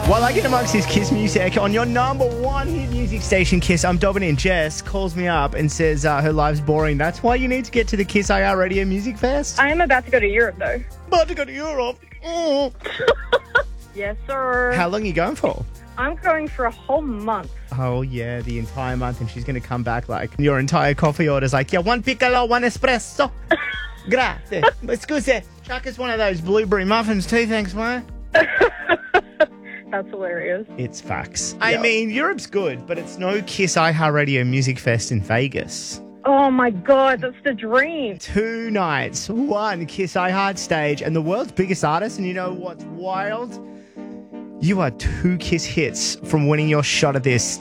While I get amongst this Kiss music on your number one hit music station, Kiss, I'm Dobbin in. Jess calls me up and says her life's boring. That's why you need to get to the Kiss IR Radio Music Fest. I am about to go to Europe, though. About to go to Europe. Oh. Yes, sir. How long are you going for? I'm going for a whole month. Oh, yeah, the entire month. And she's going to come back like your entire coffee order's like, yeah, one piccolo, one espresso. Grazie. Scusi. Chuck us one of those blueberry muffins too, thanks, mate. That's hilarious. It's facts. I mean, Europe's good, but it's no Kiss iHeartRadio Music Fest in Vegas. Oh, my God. That's the dream. 2 nights, one Kiss iHeart stage, and the world's biggest artist. And you know what's wild? You are 2 Kiss hits from winning your shot at this.